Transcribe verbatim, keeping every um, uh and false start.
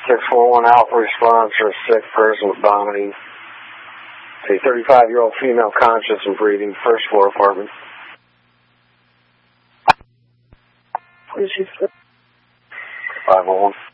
six four one Alpha response for a sick person with vomiting. It's a thirty-five-year-old female conscious and breathing, first floor apartment. Where's she? five oh one.